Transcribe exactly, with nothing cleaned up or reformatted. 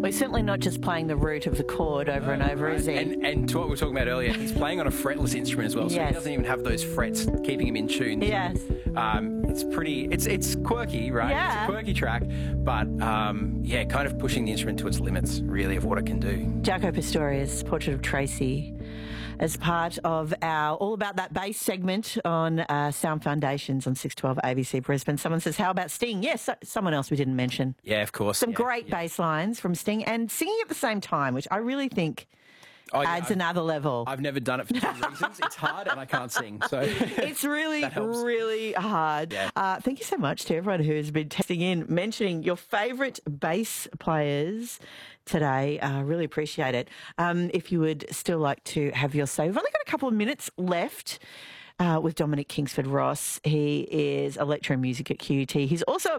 Well, he's certainly not just playing the root of the chord over and over, Right. is he? And, and to what we were talking about earlier, he's playing on a fretless instrument as well, so Yes. he doesn't even have those frets keeping him in tune. So, Yes. um, it's pretty, it's it's quirky, right? Yeah. It's a quirky track, but um, yeah, kind of pushing the instrument to its limits, really, of what it can do. Jaco Pastorius, Portrait of Tracy, as part of our All About That Bass segment on uh, Sound Foundations on six twelve A B C Brisbane. Someone says, how about Sting? Yes, so, someone else we didn't mention. Yeah, of course. Some yeah, great yeah. bass lines from Sting and singing at the same time, which I really think Oh, yeah, adds I've- another level. I've never done it for two reasons. It's hard and I can't sing. So It's really, That helps. really hard. Yeah. Uh, thank you so much to everyone who's been texting in, mentioning your favourite bass players today. Uh, really appreciate it. Um, if you would still like to have your say, we've only got a couple of minutes left uh, with Dominic Kingsford Ross. He is a lecturer in music at Q U T. He's also a